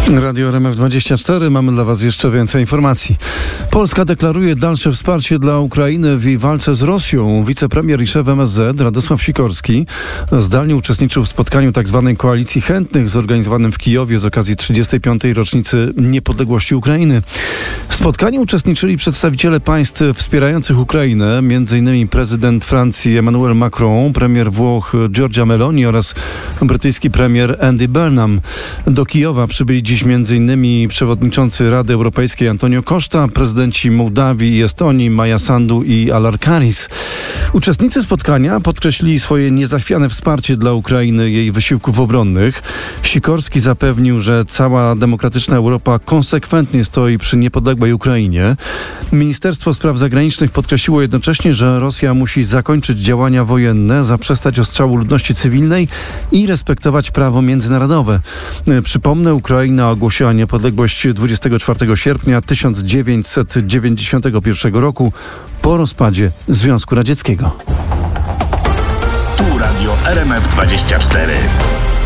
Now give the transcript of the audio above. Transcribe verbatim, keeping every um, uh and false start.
Radio R M F dwadzieścia cztery. Mamy dla Was jeszcze więcej informacji. Polska deklaruje dalsze wsparcie dla Ukrainy w jej walce z Rosją. Wicepremier i szef M S Z Radosław Sikorski zdalnie uczestniczył w spotkaniu tzw. Koalicji Chętnych zorganizowanym w Kijowie z okazji trzydziestej piątej rocznicy niepodległości Ukrainy. W spotkaniu uczestniczyli przedstawiciele państw wspierających Ukrainę, m.in. prezydent Francji Emmanuel Macron, premier Włoch Giorgia Meloni oraz brytyjski premier Andy Burnham. Do Kijowa przybyli dziś m.in. przewodniczący Rady Europejskiej Antonio Costa, prezydenci Mołdawii i Estonii Maja Sandu i Alar Karis. Uczestnicy spotkania podkreślili swoje niezachwiane wsparcie dla Ukrainy i jej wysiłków obronnych. Sikorski zapewnił, że cała demokratyczna Europa konsekwentnie stoi przy niepodległej Ukrainie. Ministerstwo Spraw Zagranicznych podkreśliło jednocześnie, że Rosja musi zakończyć działania wojenne, zaprzestać ostrzału ludności cywilnej i respektować prawo międzynarodowe. Przypomnę, Ukraina ogłosiła niepodległość dwudziestego czwartego sierpnia tysiąc dziewięćset dziewięćdziesiątego pierwszego roku po rozpadzie Związku Radzieckiego. Tu Radio R M F dwadzieścia cztery.